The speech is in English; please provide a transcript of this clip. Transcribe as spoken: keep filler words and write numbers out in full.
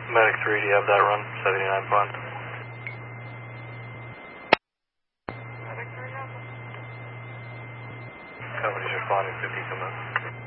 Medic three, do you have that run? seventy-nine Pond. Medic three, Company's responding, fifty commit.